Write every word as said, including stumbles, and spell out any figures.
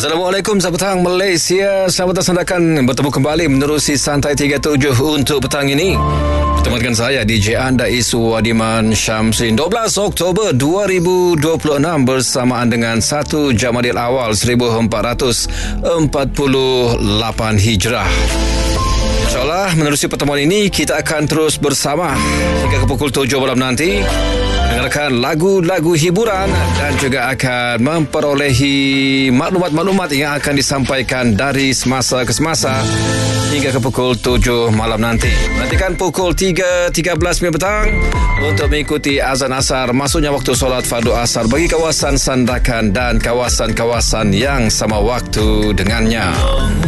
Assalamualaikum, selamat petang Malaysia. Selamat datang sandakan bertemu kembali menerusi Santai tiga puluh tujuh untuk petang ini. Bertemu dengan saya D J anda Isu Wadiman Syamsin. dua belas Oktober dua ribu dua puluh enam bersamaan dengan satu Jamadil Awal seribu empat ratus empat puluh lapan Hijrah. InsyaAllah menerusi pertemuan ini kita akan terus bersama hingga ke pukul tujuh malam nanti, mendengarkan lagu-lagu hiburan dan juga akan memperolehi maklumat-maklumat yang akan disampaikan dari semasa ke semasa hingga ke pukul tujuh malam nanti. Nantikan pukul tiga tiga belas petang untuk mengikuti azan asar, masuknya waktu solat fardu asar bagi kawasan Sandakan dan kawasan-kawasan yang sama waktu dengannya.